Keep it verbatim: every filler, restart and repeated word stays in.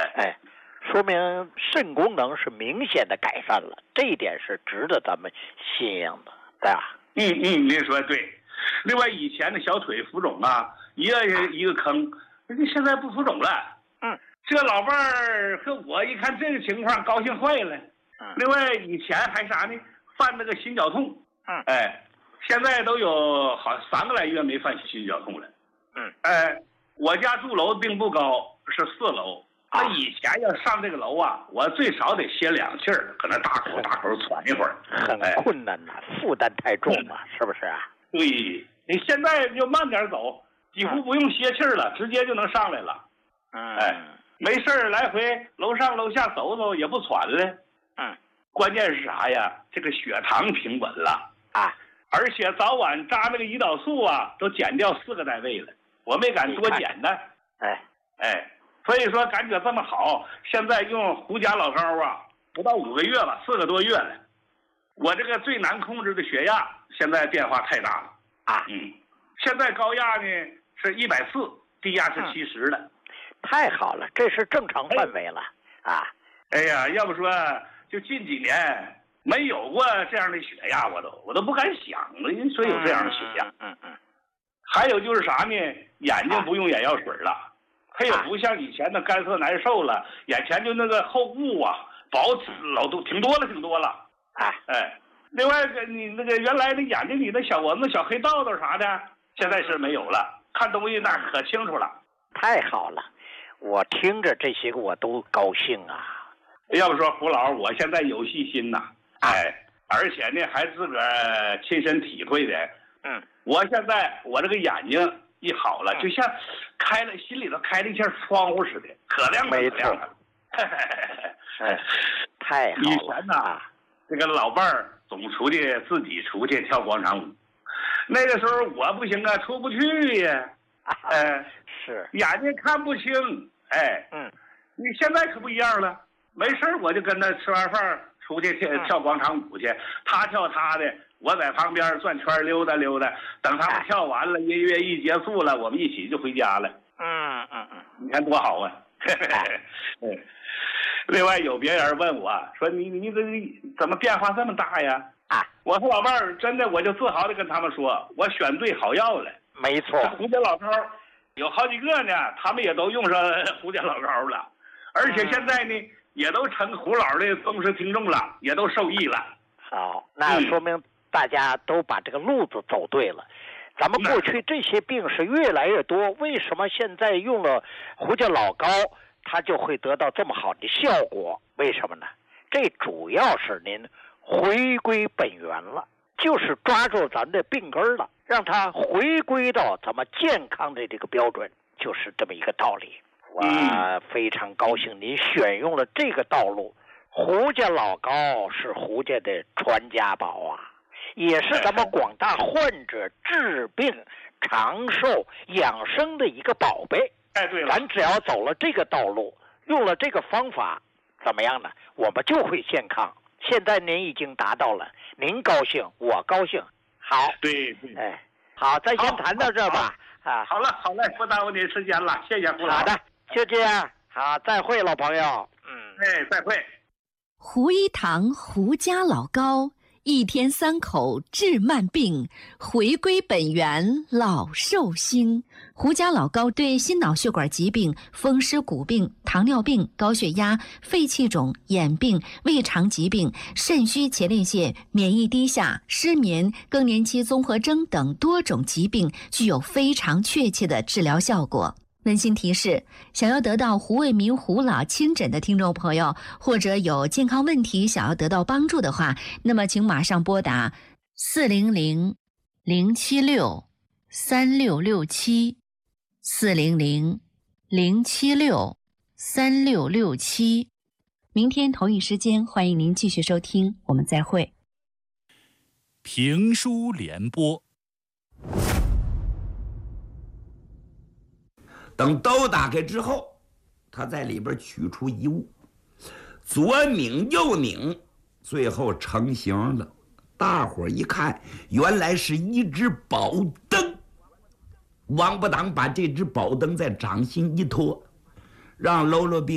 哎，说明肾功能是明显的改善了，这一点是值得咱们信仰的，对吧？ 嗯嗯，您说对。另外，以前的小腿浮肿啊，一个一个坑，现在不浮肿了。 嗯， 这老伴儿和我一看这个情况，高兴坏了。 嗯， 另外以前还啥呢？犯那个心绞痛。 嗯， 哎，现在都有好三个来月没犯心绞痛了。 嗯， 哎，我家住楼并不高，是四楼。那以前要上这个楼啊，我最少得歇两气儿，搁那大口大口喘一会儿， 很困难呐、啊，负担太重了，是不是啊？ 对，你现在就慢点走，几乎不用歇气儿了，直接就能上来了。 嗯， 哎，没事儿来回楼上楼下走走也不喘了。 嗯，关键是啥呀？这个血糖平稳了啊， 而且早晚扎那个胰岛素啊，都减掉四个单位了，我没敢多减呢。 哎哎。所以说感觉这么好，现在用胡甲老膏啊，不到五个月吧，四个多月了。我这个最难控制的血压，现在变化太大了啊！ 嗯，现在高压呢是一百四，低压是七十了、嗯， 太好了，这是正常范围了、哎、啊！ 哎呀，要不说就近几年没有过这样的血压，我都我都不敢想了，说有这样的血压。 嗯嗯。 还有就是啥呢？眼睛不用眼药水了。啊，它也不像以前的干涩难受了，眼前就那个厚雾啊，薄老多挺多了，挺多了。 哎哎，另外你那个原来那眼睛里的小蚊子、小黑道道啥的，现在是没有了，看东西那可清楚了。 太好了，我听着这些个我都高兴啊。 要不说胡老，我现在有信心呐，哎，而且呢还自个儿亲身体会的。 嗯， 我现在我这个眼睛一好了，就像开了心里头开了一扇窗户似的，可亮可亮了。 哎，太好了！ 以前呢，这个老伴儿总出去自己出去跳广场舞，那个时候我不行啊，出不去呀。哎、呃， 是眼睛看不清。哎， 嗯， 你现在可不一样了，没事我就跟他吃完饭出去跳跳广场舞去，他跳他的。我在旁边转圈溜达溜达，等他们跳完了，音乐一结束了，我们一起就回家了。 嗯嗯嗯， 你看多好啊！嗯，另外有别人问我说：“你你这怎么变化这么大呀？” 啊， 我说老伴儿，真的我就自豪的跟他们说，我选对好药了。 没错， 胡甲老膏有好几个呢，他们也都用上胡甲老膏了，而且现在呢、嗯、也都成胡老的忠实听众了，也都受益了。 好，那说明、嗯。大家都把这个路子走对了，咱们过去这些病是越来越多，为什么现在用了胡甲老膏，它就会得到这么好的效果？为什么呢？这主要是您回归本源了，就是抓住咱的病根了，让它回归到咱们健康的这个标准，就是这么一个道理。我非常高兴您选用了这个道路，胡甲老膏是胡家的传家宝啊。也是咱们广大患者治病、长寿、养生的一个宝贝。 哎，对了， 咱只要走了这个道路，用了这个方法，怎么样呢？我们就会健康。现在您已经达到了，您高兴，我高兴。好， 对对， 哎，好，咱先谈到这儿吧。 啊，好了好了，不耽误您时间了，谢谢胡老。 好的，就这样。好，再会，老朋友。 嗯，哎，再会。 胡一堂胡家老膏。一天三口治慢病，回归本源老寿星。胡甲老膏对心脑血管疾病、风湿骨病、糖尿病、高血压、肺气肿、眼病、胃肠疾病、肾虚前列腺、免疫低下、失眠、更年期综合征等多种疾病具有非常确切的治疗效果。温馨提示：想要得到胡卫民胡老亲诊的听众朋友，或者有健康问题想要得到帮助的话，那么请马上拨打四零零零七六三六六七四零零零七六三六六七。明天同一时间，欢迎您继续收听，我们再会。 评书联播。 等刀打开之后，他在里边取出一物，左拧右拧，最后成型了。大伙儿一看，原来是一只宝灯。王八党把这只宝灯在掌心一托，让喽啰兵